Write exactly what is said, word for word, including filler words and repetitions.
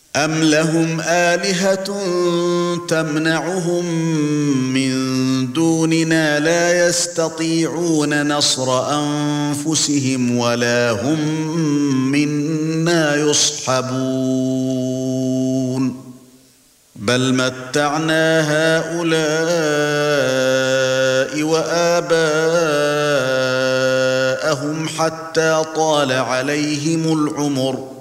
أَمْ لَهُمْ آلِهَةٌ تَمْنَعُهُمْ مِنْ دُونِنَا لَا يَسْتَطِيعُونَ نَصْرَ أَنفُسِهِمْ وَلَا هُمْ مِنَّا يُصْحَبُونَ بَلْ مَتَّعْنَا هَؤُلَاءِ وَآبَاءَهُمْ حَتَّى طَالَ عَلَيْهِمُ الْعُمُرُ